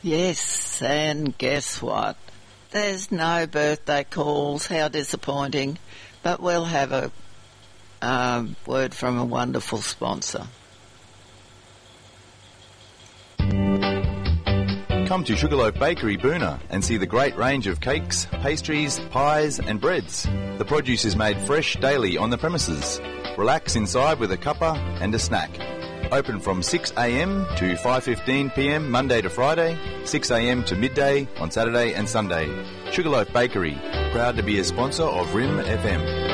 Yes, and guess what? There's no birthday calls. How disappointing. But we'll have a word from a wonderful sponsor. Come to Sugarloaf Bakery, Boona, and see the great range of cakes, pastries, pies and breads. The produce is made fresh daily on the premises. Relax inside with a cuppa and a snack. Open from 6am to 5:15pm Monday to Friday, 6am to midday on Saturday and Sunday. Sugarloaf Bakery, proud to be a sponsor of RIM FM.